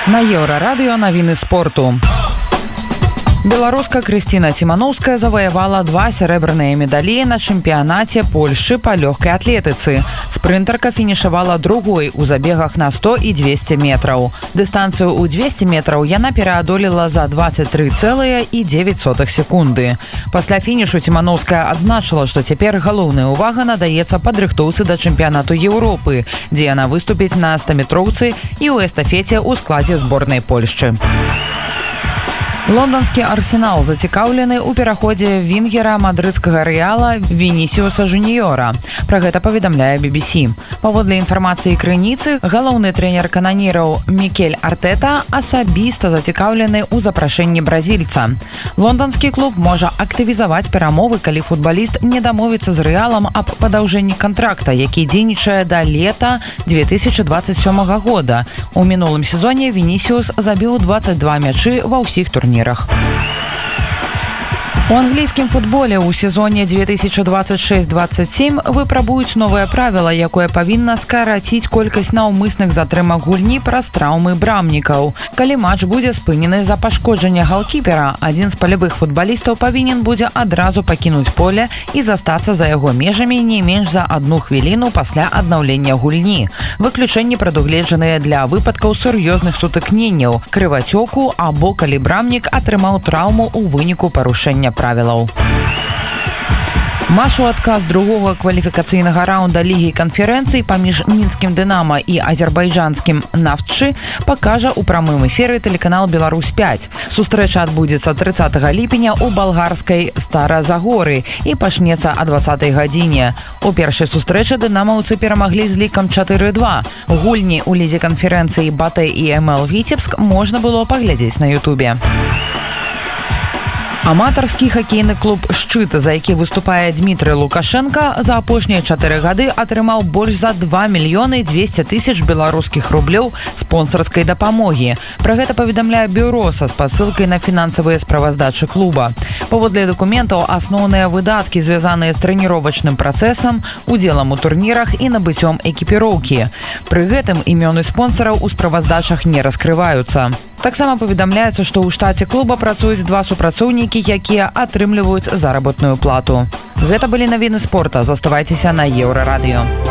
На Еўрарадыё навіны спорту. Беларуска Крысціна Ціманоўская заваявала 2 сярэбраныя медалі на чэмпіянаце Польшчы па лёгкай атлетыцы. Спрынтарка фінішавала другой у забегах на 100 і 200 метраў. Дыстанцыю ў 200 метраў яна пераадолела за 23,9 секунды. Пасля фінішу Ціманоўская адзначыла, што цяпер галоўная ўвага надаецца падрыхтоўцы да чэмпіянату Еўропы, дзе яна выступіць на 100-метроўцы і ў эстафеце ў складзе зборнай Польшчы. Лондонскі Арсенал зацікаўлены ў пераходзе вінгера мадрыдскага Рэала Вінісіуса Жуніёра. Пра гэта паведамляе BBC. Паводле інфармацыі крыніцы, галоўны трэнер кананіраў Мікель Артэта асабіста зацікаўлены ў запрашэнні бразільца. Лондонскі клуб можа актывізаваць перамовы, калі футбаліст не дамовіцца з Рэалам аб падаўжэнні кантракта, які дзейнічае да лета 2027 года. У мінулым сезоне Вінісіус забіў 22 мячы ва ўсіх турнірах. У англійскім футболе ў сезоне 2026-27 выпрабуюць новае правіла, якое павінна скараціць колькасць наўмысных затрымак гульні праз траўмы брамнікаў. Калі матч будзе спынены за пашкоджання галкіпера, адзін з палявых футбалістаў павінен будзе адразу пакінуць поле і застацца за яго межамі не менш за 1 хвіліну пасля аднаўлення гульні. Выключэнні прадугледжаныя для выпадкаў сур'ёзных сутыкненняў, крывацёку або калі брамнік атрымаў траўму ў выніку парушэння правілаў. Матч у адказ другога кваліфікацыйнага раунда Лігі канферэнцый паміж мінскім «Дынама» і азербайджанскім «Нафтчы» пакажа ў прамым эфіры тэлеканал «Беларусь-5». Сустрэча адбудзецца 30 ліпеня ў балгарскай Стара-Загоры і пачнецца о 20 гадзіне. У першай сустрэчы дынамаўцы перамаглі з лікам 4-2. Гульні ў Лізе канферэнцыі «Батэ» і МЛ «Віцебск» можна было паглядзець на Ютубе. Аматарскі хакейны клуб «Шчыт», за які выступае Дмітрый Лукашенко, за апошнія 4 гады атрымаў больш за 2 мільёны 200 тысяч беларускіх рублёў спонсарскай дапамогі. Пра гэта паведамляе бюро са спасылкай на фінансавыя справаздачы клуба. Паводле дакументаў, асноўныя выдаткі звязаныя з трэніровачным працэсам, удзелам у турнірах і набыццём экіпіроўкі. Пры гэтым імёны спонсараў у справаздачах не раскрываюцца. Таксама паведамляецца, што ў штаце клуба працуюць 2 супрацоўнікі, якія атрымліваюць заработную плату. Гэта былі навіны спорта. Заставайцеся на Еўрарадыё.